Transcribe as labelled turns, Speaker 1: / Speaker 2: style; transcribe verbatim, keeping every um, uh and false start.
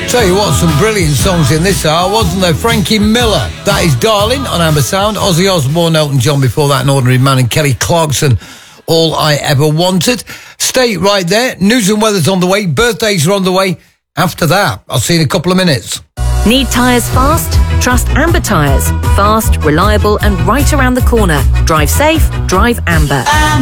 Speaker 1: Tell you what, some brilliant songs in this hour, wasn't there? Frankie Miller, that is Darling on Amber Sound. Ozzy Osbourne, Elton John before that, An Ordinary Man, and Kelly Clarkson, All I Ever Wanted. Stay right there. News and weather's on the way. Birthdays are on the way. After that, I'll see you in a couple of minutes.
Speaker 2: Need tyres fast? Trust Amber Tyres. Fast, reliable and right around the corner. Drive safe, drive Amber.